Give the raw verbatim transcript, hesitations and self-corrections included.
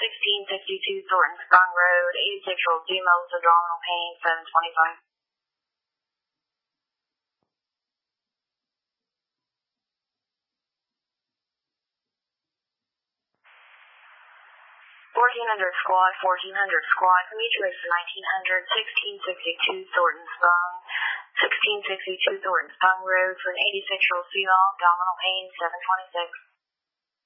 sixteen sixty-two Thornton Sprung Road, eighty-six-year-old female with abdominal pain, seven twenty-five. fourteen hundred squad, fourteen hundred squad, Demetrius nineteen hundred, sixteen sixty-two Thornton Sprung, sixteen sixty-two Thornton Sprung Road for an eighty-six-year-old female, abdominal pain, seven twenty-six.